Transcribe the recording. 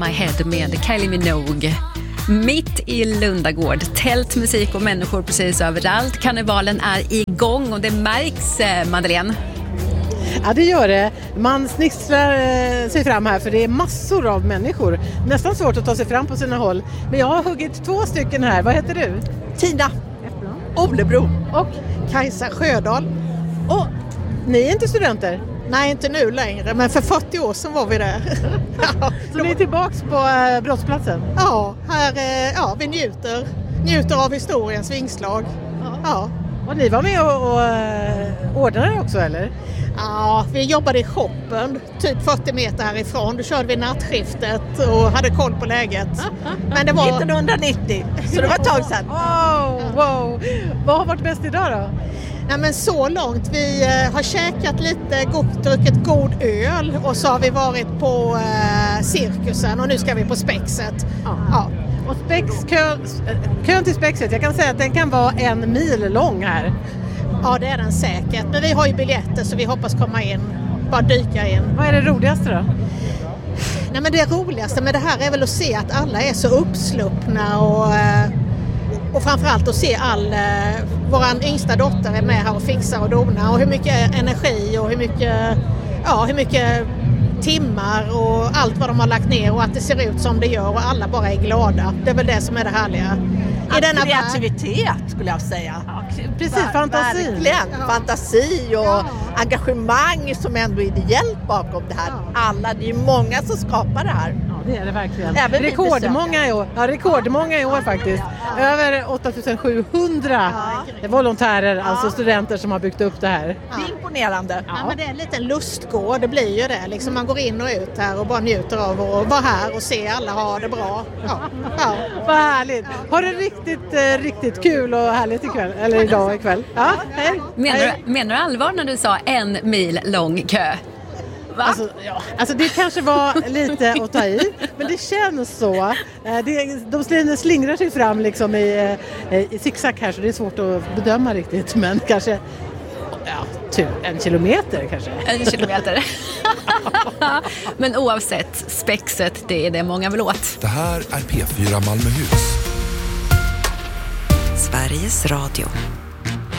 My Head med Kylie Minogue. Mitt i Lundagård, tält, musik och människor precis överallt. Karnevalen är igång och det märks, Madeleine. Ja, det gör det. Man snixtrar sig fram här för det är massor av människor. Nästan svårt att ta sig fram på sina håll. Men jag har huggit 2 stycken här. Vad heter du? Tina Ollebro Och Kajsa Sjödahl. Och ni är inte studenter? Nej, inte nu längre, men för 40 år sedan var vi där. Så ni är tillbaks på brottsplatsen? Ja, här, vi njuter av historiens vingslag. Ja. Och ni var med och ordnade också, eller? Ja, vi jobbade i shoppen, typ 40 meter härifrån. Då körde vi nattskiftet och hade koll på läget. Men det var 1990, så det var ett tag sedan. Wow. Vad har varit bäst idag då? Nej, men så långt. Vi har käkat lite, druckit god öl och så har vi varit på cirkusen och nu ska vi på Spexet. Ja. Och kön till Spexet, jag kan säga att den kan vara 1 mil lång här. Ja, det är den säkert. Men vi har ju biljetter så vi hoppas komma in, bara dyka in. Vad är det roligaste då? Nej, men det roligaste med det här är väl att se att alla är så uppsluppna och framförallt att se våran yngsta dotter är med här och fixar och donar och hur mycket energi och hur mycket timmar och allt vad de har lagt ner och att det ser ut som det gör och alla bara är glada. Det är väl det som är det härliga. I denna kreativitet skulle jag säga. Ja, precis, fantasi. Verkligen, fantasi och engagemang som ändå är ideellt bakom det här. Alla, det är ju många som skapar det här. Ja, det är det verkligen. Även rekordmånga i år faktiskt. Över 8700 volontärer, alltså studenter som har byggt upp det här. Det är imponerande. Ja, men det är en liten lustgård, det blir ju det. Liksom man går in och ut här och bara njuter av att vara här och se alla ha det bra. Ja. Vad härligt. Har du riktigt kul och härligt ikväll? Eller idag ikväll? Ja, hej. Menar du allvar när du sa 1 mil lång kö? Va? Alltså det kanske var lite att ta i, men det känns så. De slingrar sig fram liksom i zigzag här, så det är svårt att bedöma riktigt, men kanske 1 kilometer kanske. 1 kilometer. Men oavsett, Spexet, det är det många vill åt. Det här är P4 Malmöhus. Sveriges Radio.